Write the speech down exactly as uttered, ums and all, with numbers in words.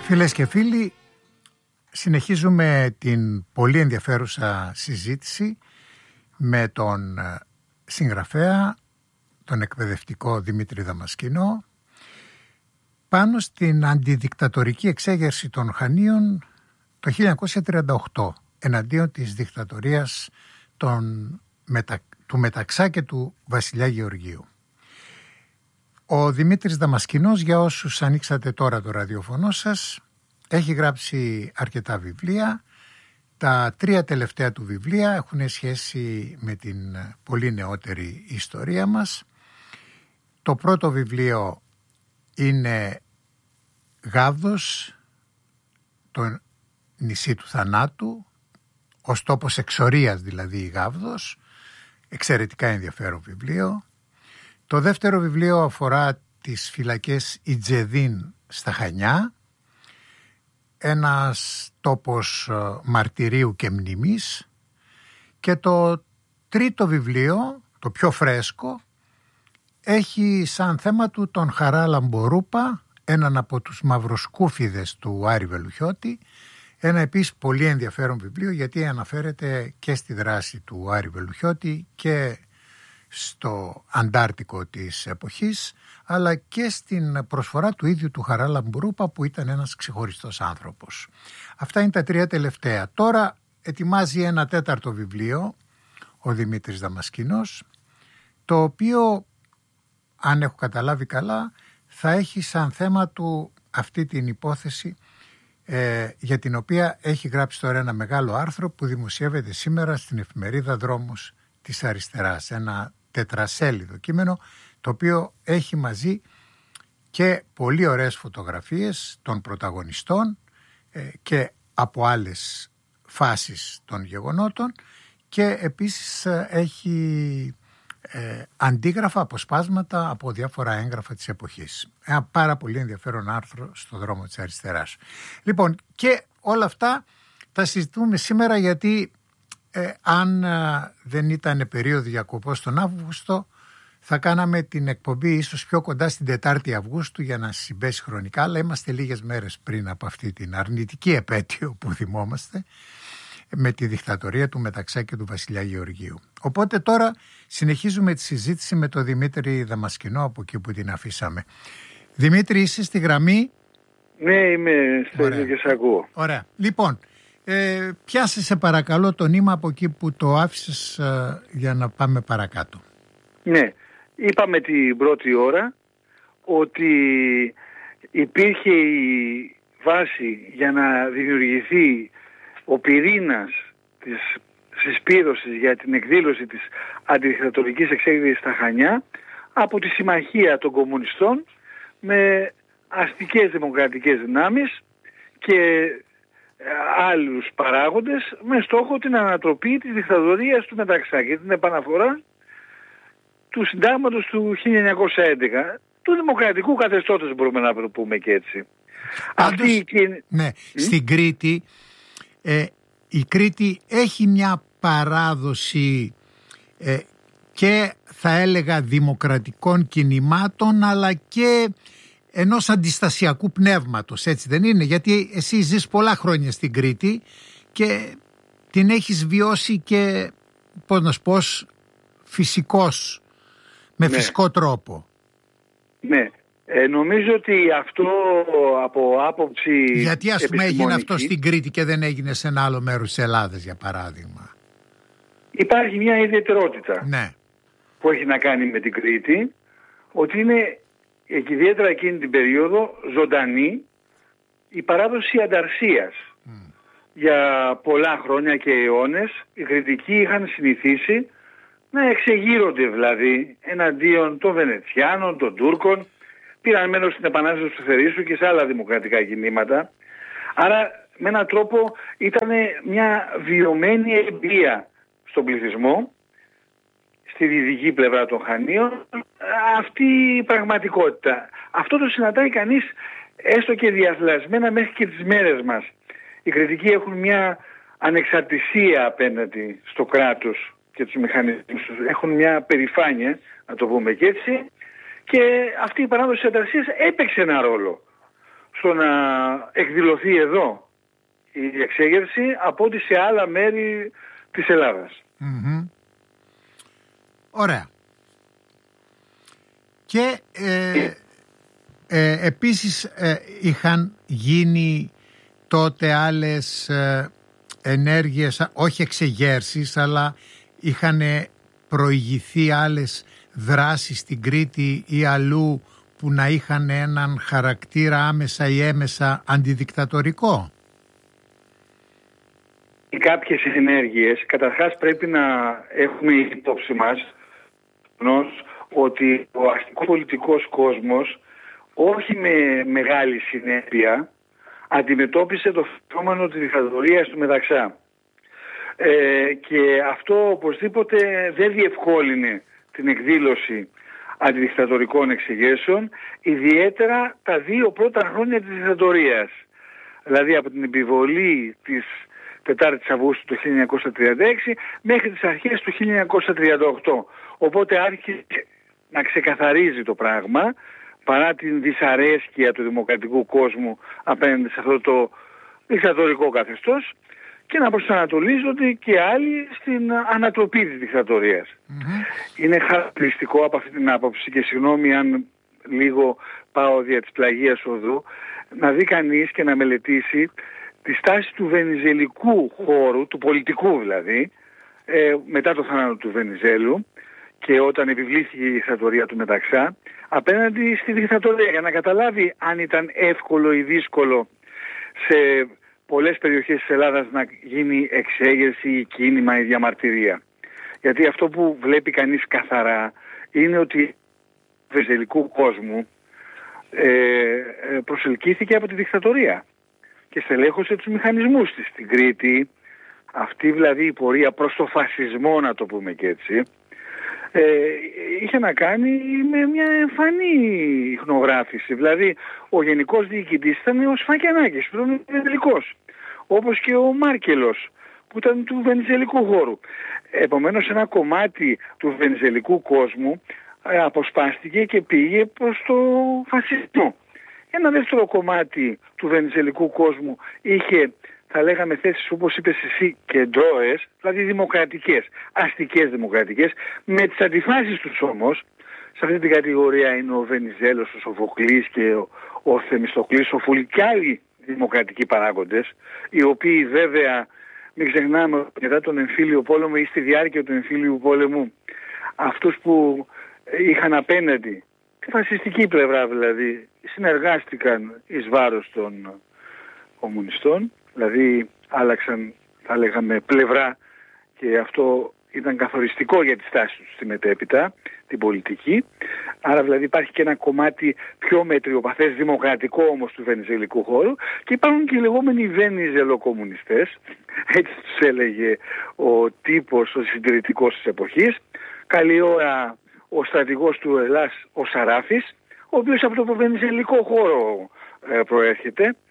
Φίλες και φίλοι, συνεχίζουμε την πολύ ενδιαφέρουσα συζήτηση με τον συγγραφέα, τον εκπαιδευτικό Δημήτρη Δαμασκηνό, πάνω στην αντιδικτατορική εξέγερση των Χανίων το χίλια εννιακόσια τριάντα οκτώ εναντίον της δικτατορίας των, μετα, του Μεταξά και του βασιλιά Γεωργίου. Ο Δημήτρης Δαμασκηνός, για όσους ανοίξατε τώρα το ραδιοφωνό σας, έχει γράψει αρκετά βιβλία. Τα τρία τελευταία του βιβλία έχουν σχέση με την πολύ νεότερη ιστορία μας. Το πρώτο βιβλίο είναι «Γάβδος, το νησί του θανάτου», ως τόπος εξορίας δηλαδή η Γάβδος, εξαιρετικά ενδιαφέρον βιβλίο. Το δεύτερο βιβλίο αφορά τις φυλακές Ιτζεδίν στα Χανιά, ένας τόπος μαρτυρίου και μνημής. Και το τρίτο βιβλίο, το πιο φρέσκο, έχει σαν θέμα του τον Χαρά Λαμπορούπα, έναν από τους μαυροσκούφιδες του Άρη Βελουχιώτη. Ένα επίσης πολύ ενδιαφέρον βιβλίο, γιατί αναφέρεται και στη δράση του Άρη Βελουχιώτη και στο Αντάρτικο της εποχής, αλλά και στην προσφορά του ίδιου του Χαρά Λαμπορούπα, που ήταν ένας ξεχωριστός άνθρωπος. Αυτά είναι τα τρία τελευταία. Τώρα ετοιμάζει ένα τέταρτο βιβλίο ο Δημήτρης Δαμασκηνός, το οποίο, αν έχω καταλάβει καλά, θα έχει σαν θέμα του αυτή την υπόθεση, ε, για την οποία έχει γράψει τώρα ένα μεγάλο άρθρο που δημοσιεύεται σήμερα στην εφημερίδα Δρόμος της Αριστεράς. Ένα τετρασέλιδο κείμενο, το οποίο έχει μαζί και πολύ ωραίες φωτογραφίες των πρωταγωνιστών ε, και από άλλες φάσεις των γεγονότων, και επίσης ε, έχει ε, αντίγραφα, αποσπάσματα από διάφορα έγγραφα της εποχής. Ένα πάρα πολύ ενδιαφέρον άρθρο στο Δρόμο της Αριστεράς. Λοιπόν, και όλα αυτά τα συζητούμε σήμερα, γιατί Ε, αν ε, δεν ήταν περίοδο διακοπός τον Αύγουστο, θα κάναμε την εκπομπή ίσως πιο κοντά στην Τετάρτη Αυγούστου για να συμπέσει χρονικά, αλλά είμαστε λίγες μέρες πριν από αυτή την αρνητική επέτειο που θυμόμαστε, με τη δικτατορία του Μεταξά και του βασιλιά Γεωργίου. Οπότε τώρα συνεχίζουμε τη συζήτηση με τον Δημήτρη Δαμασκηνό από εκεί που την αφήσαμε. Δημήτρη, είσαι στη γραμμή? Ναι, είμαι στη και σε ακούω. Ωραία. Λοιπόν, Ε, πιάσε σε παρακαλώ το νήμα από εκεί που το άφησες, ε, για να πάμε παρακάτω. Ναι, είπαμε την πρώτη ώρα ότι υπήρχε η βάση για να δημιουργηθεί ο πυρήνας της συσπήρωσης για την εκδήλωση της αντιδικτατορικής εξέγερσης στα Χανιά από τη συμμαχία των κομμουνιστών με αστικές δημοκρατικές δυνάμεις και άλλους παράγοντες, με στόχο την ανατροπή της δικτατορίας του Μεταξά και την επαναφορά του συντάγματος του χίλια εννιακόσια έντεκα, του δημοκρατικού καθεστώτος, μπορούμε να το πούμε και έτσι. Πάντως, Αυτή... ναι, mm? στην Κρήτη ε, η Κρήτη έχει μια παράδοση ε, και θα έλεγα δημοκρατικών κινημάτων, αλλά και ενός αντιστασιακού πνεύματος, έτσι δεν είναι? Γιατί εσύ ζεις πολλά χρόνια στην Κρήτη και την έχεις βιώσει και, πώς να σου πω, φυσικός, με ναι. φυσικό τρόπο. Ναι, ε, νομίζω ότι αυτό από άποψη Γιατί ας πούμε έγινε αυτό στην Κρήτη και δεν έγινε σε ένα άλλο μέρος της Ελλάδας, για παράδειγμα? Υπάρχει μια ιδιαιτερότητα ναι. που έχει να κάνει με την Κρήτη, ότι είναι και ιδιαίτερα εκείνη την περίοδο ζωντανή η παράδοση ανταρσίας. Mm. Για πολλά χρόνια και αιώνες οι Κρητικοί είχαν συνηθίσει να εξεγείρονται δηλαδή εναντίον των Βενετσιάνων, των Τούρκων, πήραν μέρος στην Επανάσταση του Θερίσσου και σε άλλα δημοκρατικά κινήματα. Άρα με έναν τρόπο ήταν μια βιωμένη εμπειρία στον πληθυσμό, στη δυτική πλευρά των Χανίων, αυτή η πραγματικότητα. Αυτό το συναντάει κανείς έστω και διαθλασμένα μέχρι και τις μέρες μας. Οι Κρητικοί έχουν μια ανεξαρτησία απέναντι στο κράτος και τους μηχανισμούς. Έχουν μια περηφάνεια, να το πούμε και έτσι, και αυτή η παράδοση της ανταρσίας έπαιξε ένα ρόλο στο να εκδηλωθεί εδώ η εξέγερση από ότι σε άλλα μέρη της Ελλάδας. Mm-hmm. Ωραία. Και ε, ε, επίσης ε, είχαν γίνει τότε άλλες ε, ενέργειες, όχι εξεγέρσεις, αλλά είχαν προηγηθεί άλλες δράσεις στην Κρήτη ή αλλού που να είχαν έναν χαρακτήρα άμεσα ή έμεσα αντιδικτατορικό. Κάποιες ενέργειες, καταρχάς πρέπει να έχουμε υπόψη μας ότι ο αστικό-πολιτικός κόσμος όχι με μεγάλη συνέπεια αντιμετώπισε το φαινόμενο της δικτατορίας του Μεταξά. Ε, και αυτό οπωσδήποτε δεν διευκόλυνε την εκδήλωση αντιδικτατορικών εξεγέρσεων, ιδιαίτερα τα δύο πρώτα χρόνια της δικτατορίας. Δηλαδή από την επιβολή της τετάρτης Αυγούστου του χίλια εννιακόσια τριάντα έξι μέχρι τις αρχές του χίλια εννιακόσια τριάντα οκτώ. Οπότε άρχισε να ξεκαθαρίζει το πράγμα, παρά την δυσαρέσκεια του δημοκρατικού κόσμου απέναντι σε αυτό το δικτατορικό καθεστώς, και να προσανατολίζονται και άλλοι στην ανατροπή της δικτατορίας. Mm-hmm. Είναι χαρακτηριστικό από αυτή την άποψη, και συγγνώμη αν λίγο πάω δια της πλαγίας οδού, να δει κανείς και να μελετήσει τη στάση του βενιζελικού χώρου, του πολιτικού δηλαδή, ε, μετά το θάνατο του Βενιζέλου και όταν επιβλήθηκε η δικτατορία του Μεταξά, απέναντι στη δικτατορία, για να καταλάβει αν ήταν εύκολο ή δύσκολο σε πολλές περιοχές της Ελλάδας να γίνει εξέγερση ή κίνημα ή διαμαρτυρία. Γιατί αυτό που βλέπει κανείς καθαρά είναι ότι του βενιζελικού κόσμου ε, προσελκύθηκε από τη δικτατορία και στελέχωσε τους μηχανισμούς της στην Κρήτη. Αυτή δηλαδή η πορεία προς το φασισμό, να το πούμε και έτσι, ε, είχε να κάνει με μια εμφανή ιχνογράφηση. Δηλαδή ο γενικός διοικητής ήταν ο Σφακιανάκης, που ήταν βενιζελικός, όπως και ο Μάρκελος, που ήταν του βενιζελικού χώρου. Επομένως ένα κομμάτι του βενιζελικού κόσμου ε, αποσπάστηκε και πήγε προς το φασισμό. Ένα δεύτερο κομμάτι του βενιζελικού κόσμου είχε, θα λέγαμε, θέσεις όπως είπες εσύ, κεντρώες, δηλαδή δημοκρατικές, αστικές δημοκρατικές, με τις αντιφάσεις τους όμως. Σε αυτή την κατηγορία είναι ο Βενιζέλος, ο Σοφοκλής και ο, ο Θεμιστοκλής, ο Φούλη και άλλοι δημοκρατικοί παράγοντες, οι οποίοι βέβαια, μην ξεχνάμε, μετά τον εμφύλιο πόλεμο ή στη διάρκεια του εμφύλιου πόλεμου, αυτούς που είχαν απέναντι, τη φασιστική πλευρά δηλαδή, συνεργάστηκαν εις βάρος των κομμουνιστών, δηλαδή άλλαξαν, θα λέγαμε, πλευρά, και αυτό ήταν καθοριστικό για τη στάση τους στη μετέπειτα, την πολιτική. Άρα δηλαδή υπάρχει και ένα κομμάτι πιο μετριοπαθές, δημοκρατικό όμως του βενιζελικού χώρου, και υπάρχουν και οι λεγόμενοι βενιζελοκομμουνιστές, έτσι τους έλεγε ο τύπος, ο συντηρητικός της εποχής. Καλή ώρα ο στρατηγός του Ελλάς, ο Σαράφης, ο οποίος από το βενιζελικό χώρο ε, προέρχεται,